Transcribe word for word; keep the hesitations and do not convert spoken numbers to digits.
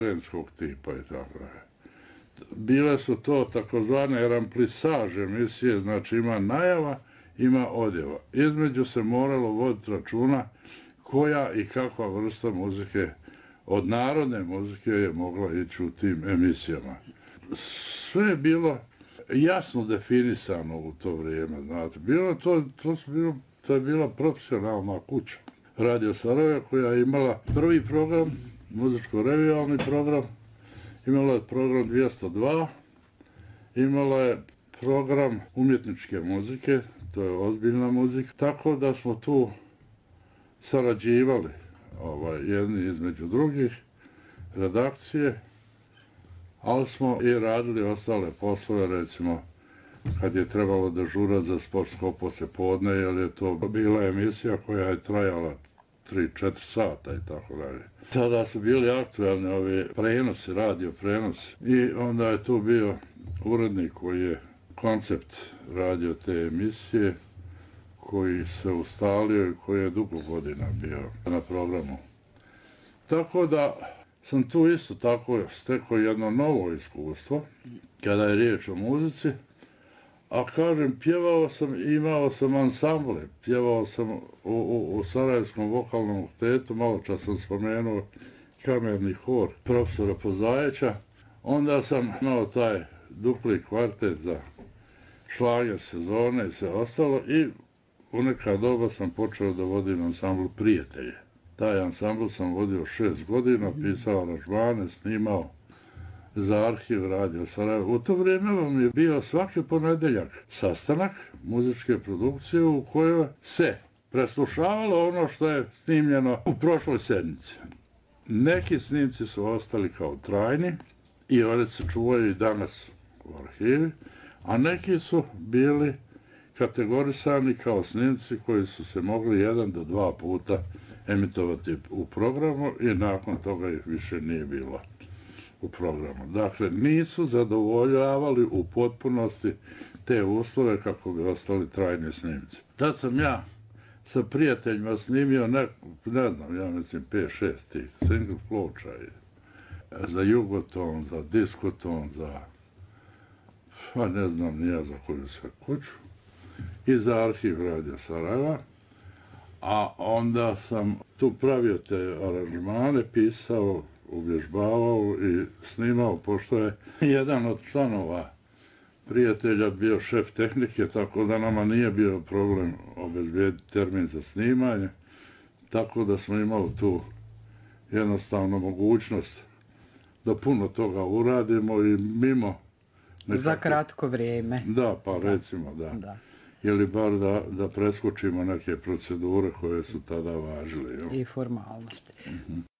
ženskog tipa i tako dalje. Bile su to takozvane ramplisaže emisije, znači ima najava, ima odjeva. Između se moralo voditi računa koja i kakva vrsta muzike od narodne muzike je mogla ići u tim emisijama. Sve je bilo jasno definisano u to vrijeme, znate. Bilo to, to, su bilo, to je bila profesionalna kuća. Radio Sarajevo koja je imala prvi program, muzičko-revijalni program, imala je program dvjesto dva, imala je program umjetničke muzike, to je ozbiljna muzika, tako da smo tu sarađivali ovaj, jedni između drugih redakcije, ali smo i radili ostale poslove, recimo kad je trebalo dežurati za sportsko poslijepodne, jer je to bila emisija koja je trajala tri četiri sata i tako dalje. Tada su bili aktualni ovi prenosi, radio prenosi i onda je tu bio urednik koji je koncept radio te emisije, koji se ustalio i koji je dugo godina bio na programu. Tako da sam tu isto tako stekao jedno novo iskustvo, kada je riječ o muzici, a kažem, pjevao sam, imao sam ansamble, pjevao sam u, u, u Sarajevskom vokalnom oktetu, malo čas sam spomenuo kamerni hor profesora Pozajeća, onda sam imao taj dupli kvartet za šlager sezone i sve ostalo i u neka doba sam počeo da vodim ansambl Prijatelje. Taj ansambl sam vodio šest godina, pisao aranžmane, snimao za arhiv Radio Sarajevo. U to vrijeme vam je bio svaki ponedeljak sastanak muzičke produkcije u kojoj se preslušavalo ono što je snimljeno u prošloj sedmici. Neki snimci su ostali kao trajni i oni se čuvaju i danas u arhivi, a neki su bili kategorisani kao snimci koji su se mogli jedan do dva puta emitovati u programu i nakon toga ih više nije bilo u programu. Dakle, nisu zadovoljavali u potpunosti te uslove kako bi ostali trajni snimci. Tad sam ja sa prijateljima snimio, ne, ne znam, ja mislim pet šest tih single ploča za Jugoton, za Diskoton, za, pa ne znam nija za koju sve kuću, i za arhiv Radio Sarajeva. A onda sam tu pravio te aranžmane, pisao, uvježbavao i snimao, pošto je jedan od članova Prijatelja bio šef tehnike, tako da nama nije bio problem obezbijediti termin za snimanje, tako da smo imali tu jednostavno mogućnost da puno toga uradimo i mimo nekako... Za kratko vrijeme. Da, pa recimo, da. da. Ili bar da, da preskočimo neke procedure koje su tada važile. Jo? I formalnosti. Uh-huh.